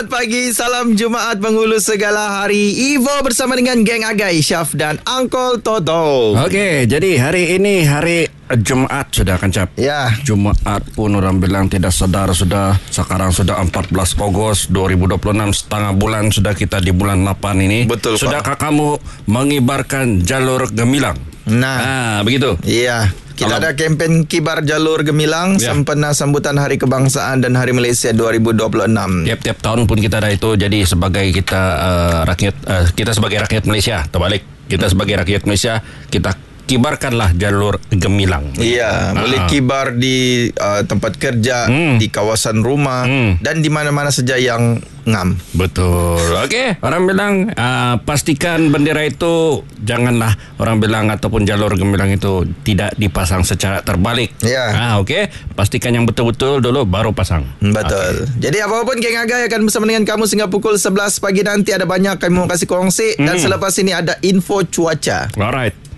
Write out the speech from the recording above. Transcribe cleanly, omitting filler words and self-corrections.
Pagi, salam Jumaat penghulu segala hari. Ivo bersama dengan geng Agai, Syaf dan Uncle Toto. Okey, jadi hari ini hari Jumaat sudah kan, Cap? Ya. Jumaat pun orang bilang tidak sedar sudah. Sekarang sudah 14 Ogos 2026, setengah bulan sudah kita di bulan 8 ini. Betul, Pak. Sudahkah kamu mengibarkan jalur gemilang? Nah, begitu. Iya. Kita ada kempen Kibar Jalur Gemilang sempena sambutan Hari Kebangsaan dan Hari Malaysia 2026. Tiap-tiap tahun pun kita ada itu. Jadi sebagai kita kita sebagai rakyat Malaysia, terbalik. Kita sebagai rakyat Malaysia, kita kibarkanlah jalur gemilang. Iya, boleh kibar di tempat kerja, di kawasan rumah, dan di mana-mana saja yang ngam. Betul. Okey, orang bilang pastikan bendera itu janganlah orang bilang ataupun jalur gemilang itu tidak dipasang secara terbalik. Ya. Okey, pastikan yang betul-betul dulu baru pasang. Betul. Jadi apapun geng Agai akan bersama dengan kamu sehingga pukul 11 pagi nanti. Ada banyak kami mau kasih kongsi dan selepas ini ada info cuaca. Alright.